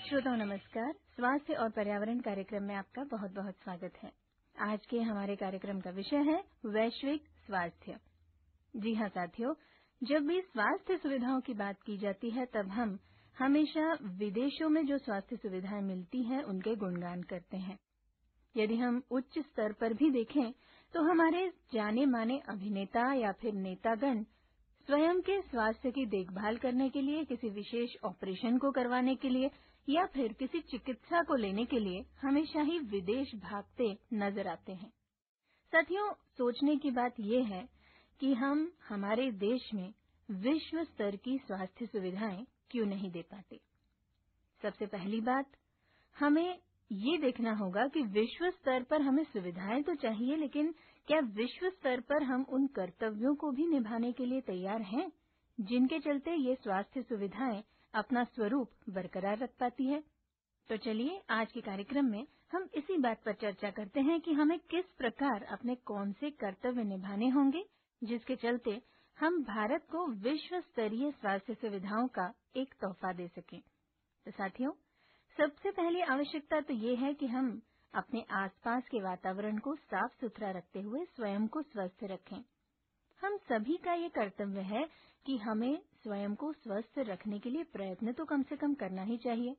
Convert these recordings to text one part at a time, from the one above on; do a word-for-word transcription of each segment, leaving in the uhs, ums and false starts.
श्रोताओं नमस्कार। स्वास्थ्य और पर्यावरण कार्यक्रम में आपका बहुत बहुत स्वागत है। आज के हमारे कार्यक्रम का विषय है वैश्विक स्वास्थ्य। जी हाँ साथियों, जब भी स्वास्थ्य सुविधाओं की बात की जाती है तब हम हमेशा विदेशों में जो स्वास्थ्य सुविधाएं मिलती हैं उनके गुणगान करते हैं। यदि हम उच्च स्तर पर भी देखें तो हमारे जाने माने अभिनेता या फिर नेतागण स्वयं के स्वास्थ्य की देखभाल करने के लिए, किसी विशेष ऑपरेशन को करवाने के लिए या फिर किसी चिकित्सा को लेने के लिए हमेशा ही विदेश भागते नजर आते हैं। साथियों, सोचने की बात यह है कि हम हमारे देश में विश्व स्तर की स्वास्थ्य सुविधाएं क्यों नहीं दे पाते। सबसे पहली बात, हमें ये देखना होगा कि विश्व स्तर पर हमें सुविधाएं तो चाहिए, लेकिन क्या विश्व स्तर पर हम उन कर्तव्यों को भी निभाने के लिए तैयार हैं जिनके चलते ये स्वास्थ्य सुविधाएं अपना स्वरूप बरकरार रख पाती है। तो चलिए आज के कार्यक्रम में हम इसी बात पर चर्चा करते हैं कि हमें किस प्रकार अपने कौन से कर्तव्य निभाने होंगे जिसके चलते हम भारत को विश्व स्तरीय स्वास्थ्य सुविधाओं का एक तोहफा दे सकें। तो साथियों, सबसे पहली आवश्यकता तो ये है कि हम अपने आसपास के वातावरण को साफ सुथरा रखते हुए स्वयं को स्वस्थ रखें। हम सभी का ये कर्तव्य है कि हमें स्वयं को स्वस्थ रखने के लिए प्रयत्न तो कम से कम करना ही चाहिए।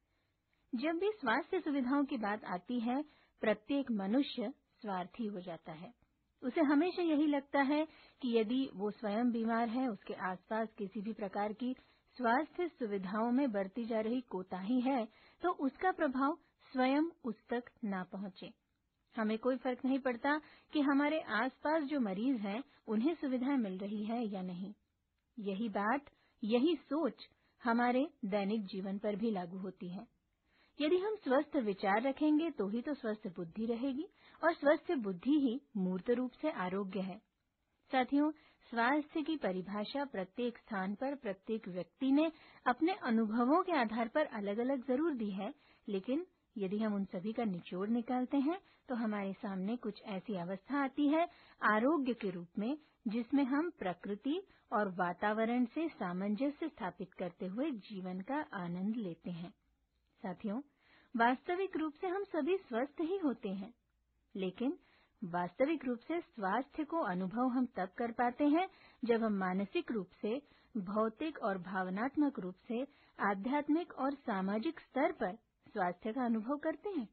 जब भी स्वास्थ्य सुविधाओं की बात आती है, प्रत्येक मनुष्य स्वार्थी हो जाता है। उसे हमेशा यही लगता है कि यदि वो स्वयं बीमार है, उसके आसपास किसी भी प्रकार की स्वास्थ्य सुविधाओं में बरती जा रही कोताही है, तो उसका प्रभाव स्वयं उस तक ना पहुंचे। हमें कोई फर्क नहीं पड़ता कि हमारे आसपास जो मरीज हैं उन्हें सुविधाएं मिल रही है या नहीं। यही बात, यही सोच हमारे दैनिक जीवन पर भी लागू होती है। यदि हम स्वस्थ विचार रखेंगे तो ही तो स्वस्थ बुद्धि रहेगी, और स्वस्थ बुद्धि ही मूर्त रूप से आरोग्य है। साथियों, स्वास्थ्य की परिभाषा प्रत्येक स्थान पर प्रत्येक व्यक्ति ने अपने अनुभवों के आधार पर अलग अलग जरूर दी है, लेकिन यदि हम उन सभी का निचोड़ निकालते हैं तो हमारे सामने कुछ ऐसी अवस्था आती है आरोग्य के रूप में, जिसमें हम प्रकृति और वातावरण से सामंजस्य स्थापित करते हुए जीवन का आनंद लेते हैं। साथियों, वास्तविक रूप से हम सभी स्वस्थ ही होते हैं, लेकिन वास्तविक रूप से स्वास्थ्य को अनुभव हम तब कर पाते हैं जब हम मानसिक रूप से, भौतिक और भावनात्मक रूप से, आध्यात्मिक और सामाजिक स्तर पर स्वास्थ्य का अनुभव करते हैं।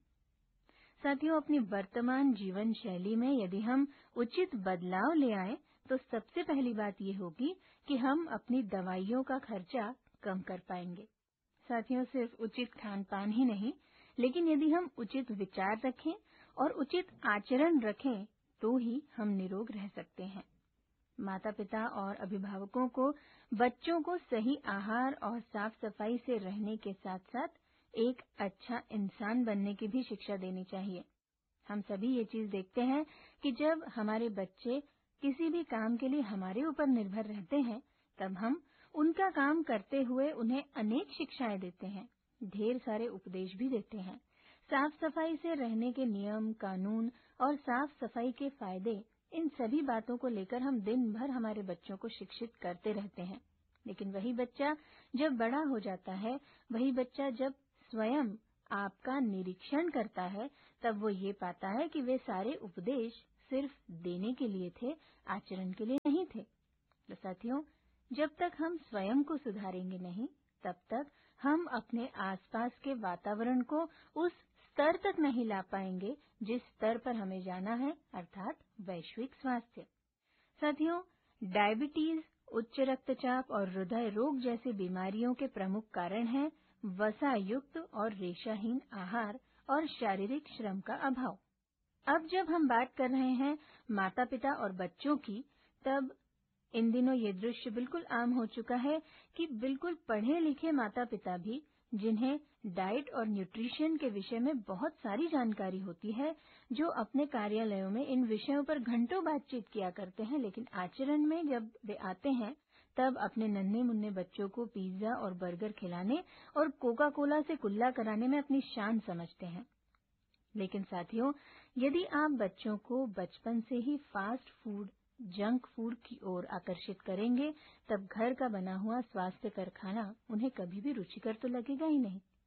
साथियों, अपनी वर्तमान जीवन शैली में यदि हम उचित बदलाव ले आए तो सबसे पहली बात ये होगी कि हम अपनी दवाइयों का खर्चा कम कर पाएंगे। साथियों, सिर्फ उचित खान पान ही नहीं, लेकिन यदि हम उचित विचार रखें और उचित आचरण रखें तो ही हम निरोग रह सकते हैं। माता पिता और अभिभावकों को बच्चों को सही आहार और साफ सफाई से रहने के साथ साथ एक अच्छा इंसान बनने की भी शिक्षा देनी चाहिए। हम सभी ये चीज देखते हैं कि जब हमारे बच्चे किसी भी काम के लिए हमारे ऊपर निर्भर रहते हैं, तब हम उनका काम करते हुए उन्हें अनेक शिक्षाएं देते हैं, ढेर सारे उपदेश भी देते हैं। साफ सफाई से रहने के नियम, कानून और साफ सफाई के फायदे, इन सभी बातों को लेकर हम दिन भर हमारे बच्चों को शिक्षित करते रहते हैं। लेकिन वही बच्चा जब बड़ा हो जाता है, वही बच्चा जब स्वयं आपका निरीक्षण करता है, तब वो ये पाता है कि वे सारे उपदेश सिर्फ देने के लिए थे, आचरण के लिए नहीं थे। तो साथियों, जब तक हम स्वयं को सुधारेंगे नहीं, तब तक हम अपने आसपास के वातावरण को उस स्तर तक नहीं ला पाएंगे जिस स्तर पर हमें जाना है, अर्थात वैश्विक स्वास्थ्य। साथियों, डायबिटीज, उच्च रक्तचाप और हृदय रोग जैसी बीमारियों के प्रमुख कारण हैं वसा युक्त और रेशाहीन आहार और शारीरिक श्रम का अभाव। अब जब हम बात कर रहे हैं माता पिता और बच्चों की, तब इन दिनों ये दृश्य बिल्कुल आम हो चुका है कि बिल्कुल पढ़े लिखे माता पिता भी, जिन्हें डाइट और न्यूट्रिशन के विषय में बहुत सारी जानकारी होती है, जो अपने कार्यालयों में इन विषयों पर घंटों बातचीत किया करते हैं, लेकिन आचरण में जब वे आते हैं तब अपने नन्हे मुन्ने बच्चों को पिज्जा और बर्गर खिलाने और कोका कोला से कुल्ला कराने में अपनी शान समझते हैं। लेकिन साथियों, यदि आप बच्चों को बचपन से ही फास्ट फूड, जंक फूड की ओर आकर्षित करेंगे, तब घर का बना हुआ स्वास्थ्यकर खाना उन्हें कभी भी रुचिकर तो लगेगा ही नहीं।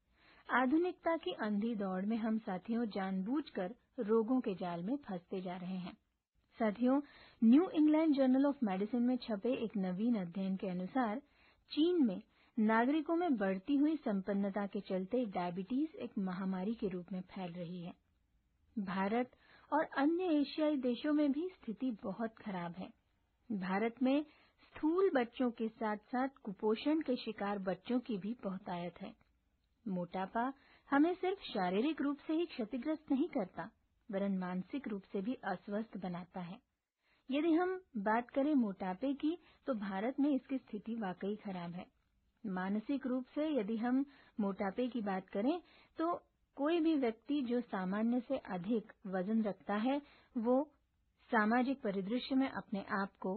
आधुनिकता की अंधी दौड़ में हम साथियों जानबूझकर रोगों के जाल में फंसते जा रहे हैं। साथियों, new England journal of medicine में छपे एक नवीन अध्ययन के अनुसार चीन में नागरिकों में बढ़ती हुई संपन्नता के चलते डायबिटीज एक महामारी के रूप में फैल रही है। भारत और अन्य एशियाई देशों में भी स्थिति बहुत खराब है। भारत में स्थूल बच्चों के साथ साथ कुपोषण के शिकार बच्चों की भी बहुतायत है। मोटापा हमें सिर्फ शारीरिक रूप से ही क्षतिग्रस्त नहीं करता, वरन मानसिक रूप से भी अस्वस्थ बनाता है। यदि हम बात करें मोटापे की, तो भारत में इसकी स्थिति वाकई खराब है। मानसिक रूप से यदि हम मोटापे की बात करें, तो कोई भी व्यक्ति जो सामान्य से अधिक वजन रखता है, वो सामाजिक परिदृश्य में अपने आप को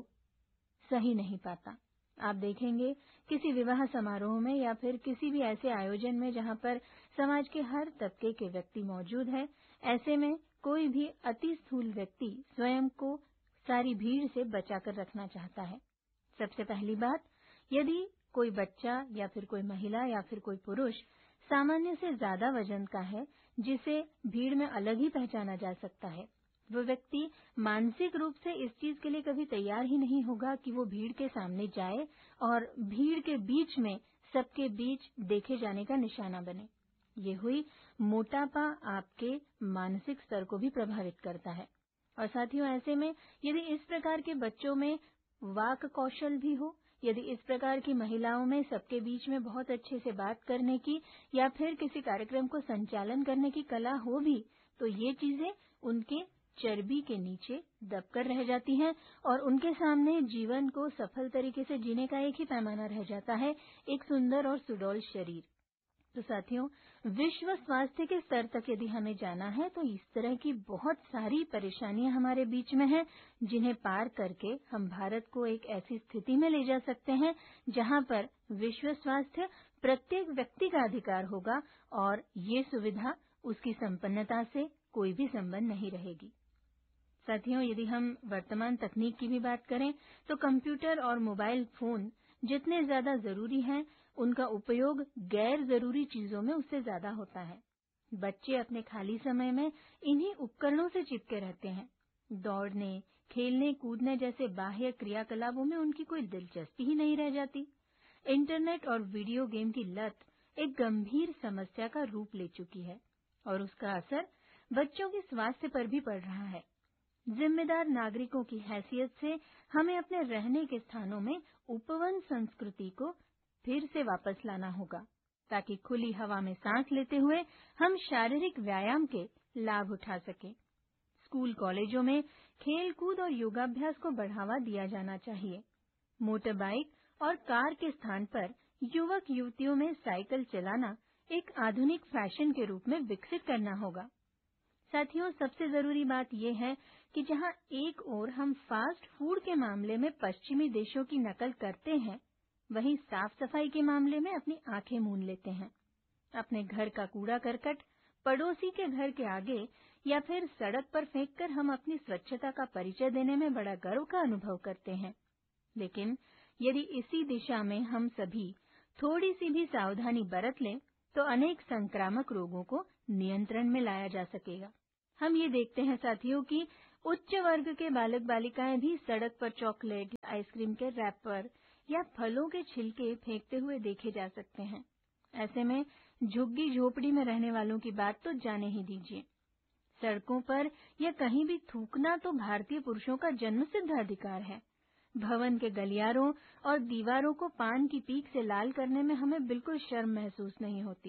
सही नहीं पाता। आप देखेंगे किसी विवाह समारोह में या फिर किसी भी ऐसे आयोजन में जहां पर समाज के हर तबके के व्यक्ति मौजूद हैं, ऐसे में कोई भी अति स्थूल व्यक्ति स्वयं को सारी भीड़ से बचाकर रखना चाहता है। सबसे पहली बात, यदि कोई बच्चा या फिर कोई महिला या फिर कोई पुरुष सामान्य से ज्यादा वजन का है, जिसे भीड़ में अलग ही पहचाना जा सकता है, वो व्यक्ति मानसिक रूप से इस चीज के लिए कभी तैयार ही नहीं होगा कि वो भीड़ के सामने जाए और भीड़ के बीच में सबके बीच देखे जाने का निशाना बने। ये हुई मोटापा आपके मानसिक स्तर को भी प्रभावित करता है। और साथियों, ऐसे में यदि इस प्रकार के बच्चों में वाक कौशल भी हो, यदि इस प्रकार की महिलाओं में सबके बीच में बहुत अच्छे से बात करने की या फिर किसी कार्यक्रम को संचालन करने की कला हो भी, तो ये चीजें उनके चर्बी के नीचे दबकर रह जाती हैं और उनके सामने जीवन को सफल तरीके से जीने का एक ही पैमाना रह जाता है, एक सुंदर और सुडौल शरीर। तो साथियों, विश्व स्वास्थ्य के स्तर तक यदि हमें जाना है, तो इस तरह की बहुत सारी परेशानियां हमारे बीच में हैं, जिन्हें पार करके हम भारत को एक ऐसी स्थिति में ले जा सकते हैं जहां पर विश्व स्वास्थ्य प्रत्येक व्यक्ति का अधिकार होगा और ये सुविधा उसकी संपन्नता से कोई भी संबंध नहीं रहेगी। साथियों, यदि हम वर्तमान तकनीक की भी बात करें, तो कंप्यूटर और मोबाइल फोन जितने ज्यादा जरूरी हैं, उनका उपयोग गैर जरूरी चीजों में उससे ज्यादा होता है। बच्चे अपने खाली समय में इन्हीं उपकरणों से चिपके रहते हैं। दौड़ने, खेलने, कूदने जैसे बाह्य क्रियाकलापों में उनकी कोई दिलचस्पी ही नहीं रह जाती। इंटरनेट और वीडियो गेम की लत एक गंभीर समस्या का रूप ले चुकी है और उसका असर बच्चों के स्वास्थ्य पर भी पड़ रहा है। जिम्मेदार नागरिकों की हैसियत से हमें अपने रहने के स्थानों में उपवन संस्कृति को फिर से वापस लाना होगा, ताकि खुली हवा में सांस लेते हुए हम शारीरिक व्यायाम के लाभ उठा सकें। स्कूल कॉलेजों में खेल कूद और योगाभ्यास को बढ़ावा दिया जाना चाहिए। मोटर बाइक और कार के स्थान पर युवक युवतियों में साइकिल चलाना एक आधुनिक फैशन के रूप में विकसित करना होगा। साथियों, सबसे जरूरी बात यह है कि जहां एक ओर हम फास्ट फूड के मामले में पश्चिमी देशों की नकल करते हैं, वहीं साफ सफाई के मामले में अपनी आंखें मूंद लेते हैं। अपने घर का कूड़ा करकट पड़ोसी के घर के आगे या फिर सड़क पर फेंककर हम अपनी स्वच्छता का परिचय देने में बड़ा गर्व का अनुभव करते हैं। लेकिन यदि इसी दिशा में हम सभी थोड़ी सी भी सावधानी बरत लें, तो अनेक संक्रामक रोगों को नियंत्रण में लाया जा सकेगा। हम ये देखते हैं साथियों कि उच्च वर्ग के बालक बालिकाएं भी सड़क पर चॉकलेट, आइसक्रीम के रैपर या फलों के छिलके फेंकते हुए देखे जा सकते हैं। ऐसे में झुग्गी झोपड़ी में रहने वालों की बात तो जाने ही दीजिए। सड़कों पर या कहीं भी थूकना तो भारतीय पुरुषों का जन्मसिद्ध अधिकार है। भवन के गलियारों और दीवारों को पान की पीक से लाल करने में हमें बिल्कुल शर्म महसूस नहीं होती।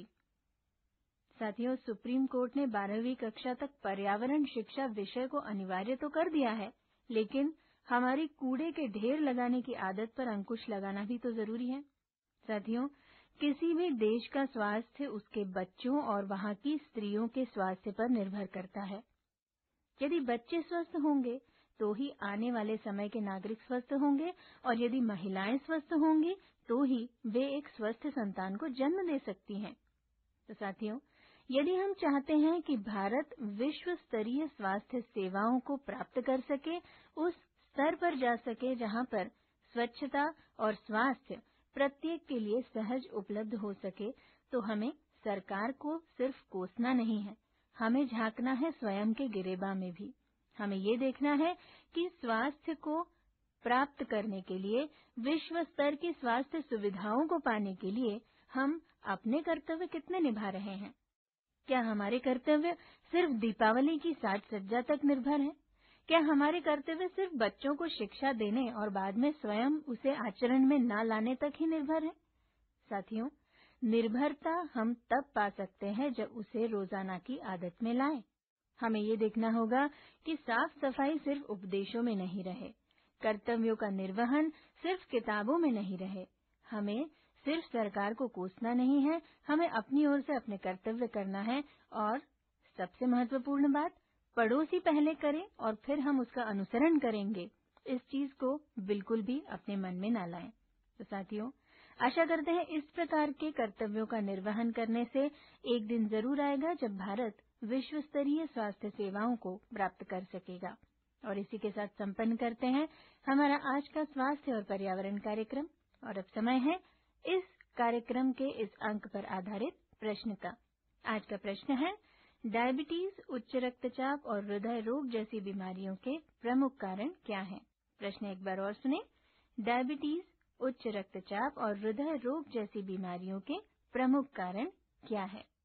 साथियों, सुप्रीम कोर्ट ने बारहवीं कक्षा तक पर्यावरण शिक्षा विषय को अनिवार्य तो कर दिया है, लेकिन हमारी कूड़े के ढेर लगाने की आदत पर अंकुश लगाना भी तो जरूरी है। साथियों, किसी भी देश का स्वास्थ्य उसके बच्चों और वहां की स्त्रियों के स्वास्थ्य पर निर्भर करता है। यदि बच्चे स्वस्थ होंगे तो ही आने वाले समय के नागरिक स्वस्थ होंगे और यदि महिलाएं स्वस्थ होंगी तो ही वे एक स्वस्थ संतान को जन्म दे सकती हैं। तो साथियों, यदि हम चाहते हैं कि भारत विश्व स्तरीय स्वास्थ्य सेवाओं को प्राप्त कर सके, उस स्तर पर जा सके जहां पर स्वच्छता और स्वास्थ्य प्रत्येक के लिए सहज उपलब्ध हो सके, तो हमें सरकार को सिर्फ कोसना नहीं है, हमें झांकना है स्वयं के गिरेबा में भी। हमें ये देखना है कि स्वास्थ्य को प्राप्त करने के लिए, विश्व स्तर की स्वास्थ्य सुविधाओं को पाने के लिए हम अपने कर्तव्य कितने निभा रहे हैं। क्या हमारे कर्तव्य सिर्फ दीपावली की साज सज्जा तक निर्भर है? क्या हमारे कर्तव्य सिर्फ बच्चों को शिक्षा देने और बाद में स्वयं उसे आचरण में न लाने तक ही निर्भर है? साथियों, निर्भरता हम तब पा सकते हैं जब उसे रोजाना की आदत में लाएं। हमें ये देखना होगा कि साफ सफाई सिर्फ उपदेशों में नहीं रहे, कर्तव्यों का निर्वहन सिर्फ किताबों में नहीं रहे। हमें सिर्फ सरकार को कोसना नहीं है, हमें अपनी ओर से अपने कर्तव्य करना है। और सबसे महत्वपूर्ण बात, पड़ोसी पहले करे और फिर हम उसका अनुसरण करेंगे, इस चीज को बिल्कुल भी अपने मन में ना लाएं। तो साथियों, आशा करते हैं इस प्रकार के कर्तव्यों का निर्वहन करने से एक दिन जरूर आएगा जब भारत विश्व स्तरीय स्वास्थ्य सेवाओं को प्राप्त कर सकेगा। और इसी के साथ संपन्न करते हैं हमारा आज का स्वास्थ्य और पर्यावरण कार्यक्रम। और अब समय है इस कार्यक्रम के इस अंक पर आधारित प्रश्न का। आज का प्रश्न है, डायबिटीज, उच्च रक्तचाप और हृदय रोग जैसी बीमारियों के प्रमुख कारण क्या हैं? प्रश्न एक बार और सुने। डायबिटीज, उच्च रक्तचाप और हृदय रोग जैसी बीमारियों के प्रमुख कारण क्या है?